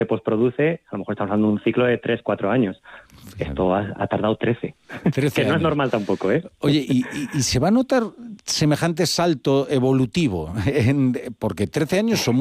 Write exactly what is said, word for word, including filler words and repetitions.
se postproduce, a lo mejor estamos hablando de un ciclo de tres, cuatro años. Esto ha, ha tardado trece. trece que no años. es normal tampoco, ¿eh? Oye, ¿y, y, y se va a notar semejante salto evolutivo? En, porque trece años son